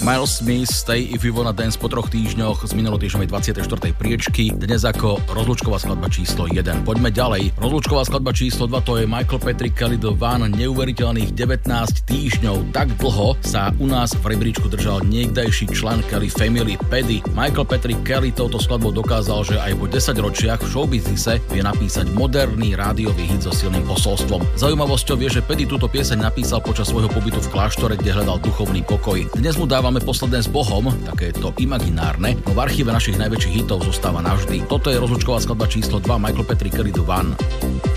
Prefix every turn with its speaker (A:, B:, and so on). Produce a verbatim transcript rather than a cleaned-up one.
A: Miles Smith, Stay If You Wanna Dance po troch týždňoch z minulotýždňovej dvadsiatej štvrtej priečky, dnes ako rozlúčková skladba číslo jeden. Poďme ďalej. Rozlúčková skladba číslo dva, to je Michael Patrick Kelly The One, neuveriteľných devätnásť týždňov. Tak dlho sa u nás v rebríčku držal niekdajší člen Kelly Family, Paddy. Michael Patrick Kelly touto skladbou dokázal, že aj po desaťročiach v showbiznise vie napísať moderný rádiový hit so silným posolstvom. Zaujímavosťou je, že Paddy túto pieseň napísal počas svojho pobytu v kláštore, kde hľadal duchovný pokoj. Dnes mu dávame posledné s Bohom, také to imaginárne, no v archíve našich najväčších hitov zostáva navždy. Toto je rozlúčková skladba číslo dva, Michael Patrick Kelly The One.